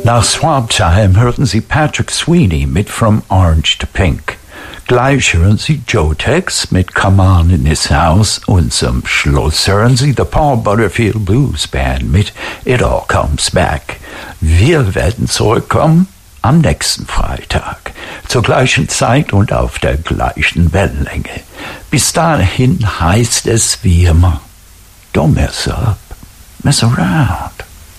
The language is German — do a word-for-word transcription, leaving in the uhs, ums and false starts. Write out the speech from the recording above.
Nach Swamp Time hörten Sie Patrick Sweeney mit From Orange to Pink. Gleich hören Sie Joe Tex mit Come On in This House und zum Schluss hören Sie The Paul Butterfield Blues Band mit It All Comes Back. Wir werden zurückkommen am nächsten Freitag, zur gleichen Zeit und auf der gleichen Wellenlänge. Bis dahin heißt es wie immer, don't mess up, mess around.